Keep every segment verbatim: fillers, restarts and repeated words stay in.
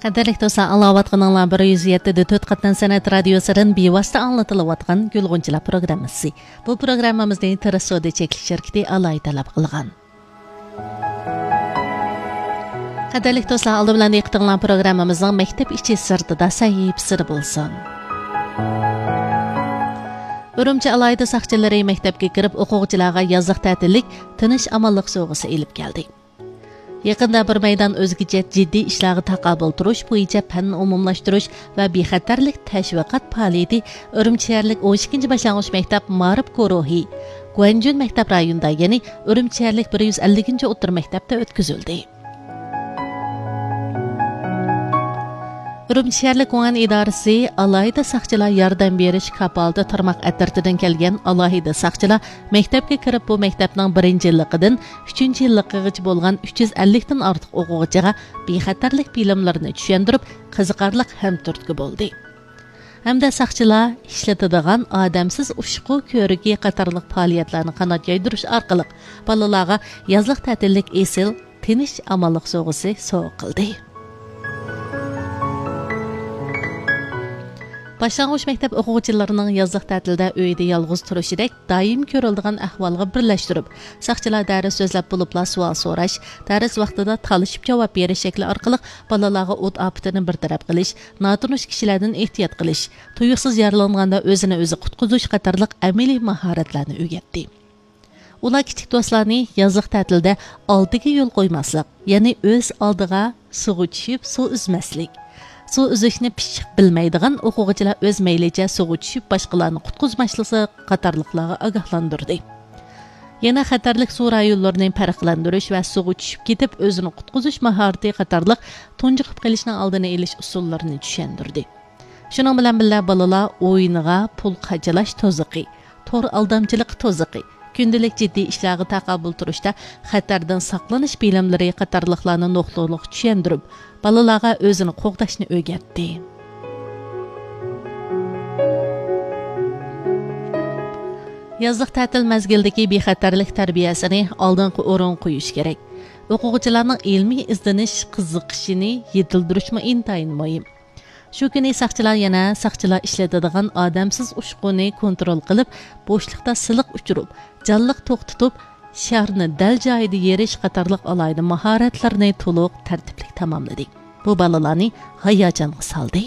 Qadarlik dostlar, anlayotganlar bir yuz yetti nokta to'rt qatnan san'at radiosidan bevosita anlatilayotgan Gulg'unchilar programmasi. Bu programmamizni Tirasoda cheklik shirkati Alay talab qilgan. Qadarlik dostlar, oldi bilan yiqitilgan programmamizning maktab ichi sirtida sahib siri bo'lsin. Urumchi alayda saqchilari maktabga kirib o'quvchilarga yozliq ta'tillik tinish amonlik sovg'asi elib keldi. Yaqinda bir maydon o'zgacha jiddiy ishlarga taqobil turish bo'yicha fan umumlashtirish va bexatarlik tashviqot faoliyati Urumchi shaharlik o'n ikkinchi boshlang'ich maktab Ma'rif guruhi Guanjun maktab rayonida, ya'ni Urumchi shaharlik bir yuz ellinchi o'rta maktabda o'tkazildi. Urumchi shaharlik Guan idorasi alohida saqchilar yordam berish kapalda tarmoq atratidan kelgan alohida saqchilar maktabga kirib bu maktabning birinchi yilligidan uchinchi yilligigacha bo'lgan uch yuz ellik dan ortiq o'quvchiga bexatarlik bilimlarini tushuntirib, qiziqarli hamturtki bo'ldi. Hamda saqchilar ishlatadigan odamsiz ushqu ko'rigi qatorliq faoliyatlarni qanot yoydirish orqali bolalarga yozliq ta'tillik esil tinish amonlik sovg'asi sovg'a qildi. Başlangıç maktab o'quvchilarining yozliq ta'tilda uyda yolg'iz turishidek doim ko'riladigan ahvolga birlashtirib, saqchilar dars so'zlab bo'libla savol so'rash, dars vaqtida talishib javob berish shakli orqali bolalarga o't ofatini bartaraf qilish, notanish kishilardan ehtiyot qilish, tuyuqsiz yaralanganda o'zini o'zi qutqizish qatorliq amaliy mahoratlarni o'rgatdi. Ular kichik do'stlarni yozliq ta'tilda oldiga yo'l qo'ymaslik, ya'ni o'z oldiga suv tushib, suv uzmaslik, suv uzishni pishiq bilmaydigan o'quvchilar o'z maylicha suvga tushib boshqalarni qutqizmashligi qatorliqlarga ogohlantirdi. Yana xatarlik suv rayonlarini farqlantirish va suvga tushib ketib o'zini qutqizish mahorati qatorliq tunjiqib qilishning oldini olish usullarini tushuntirdi. Shuning bilan birga bolalar o'yiniga pul qajalash to'ziqi, to'r aldamchilik to'ziqi, kundalik jiddiy ishlarga taqobil turishda xatardan saqlanish bilimlari qatorliqlarni nuqtaliq tushuntirib, balalarga o'zini qo'g'dashni o'rgatdi. Yozliq ta'til mazgildagi bexatarlik tarbiyasini oldingi o'rin qo'yish kerak. O'quvchilarning ilmiy izdanish qiziqishini yetildirishmi intayin muhim. Shu kuni saqchilar yana saqchilar ishlatadigan odamsiz ushquni kontrol qilib, bo'shliqda siliq uchirib, jonliq to'xtatib, shaharni dal joyida yerish qatorliq alayda mahoratlarni to'liq tartibli tamomladik. Bu bolalarni hayajonga soldi.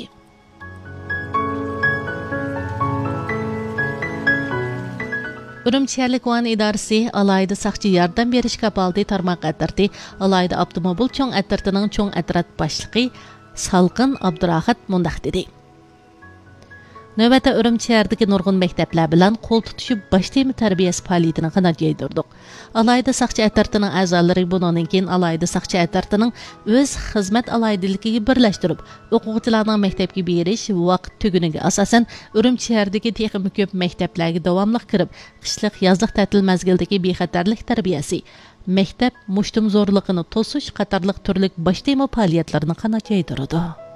Urumchi shaharlik Guan idorasi alayda saqchi yordam berish kapaldi tarmoq atrati alayda avtomobil cho'ng atratining cho'ng atrat boshlig'i Salqin Abdurahat mundaq dedi. Navbatda Urumchi shahridagi nurg'un maktablar bilan qo'l tutishib boshlama tarbiyasi faoliyatini qanot yoydirdik. Alayda saqchi atratining a'zolari bundan keyin alayda saqchi atratining o'z xizmat alaydiligiga birlashtirib, o'quvchilarning maktabga berish vaqt tuguniga asosan Urumchi shahridagi texnik ko'p maktablarga davomli kirib, qishliq yozliq ta'til mazgildagi bexatarlik tarbiyasi, maktab mushtum zo'rligini to'sish qatorliq turlik boshlama faoliyatlarini qanot yoydirdi.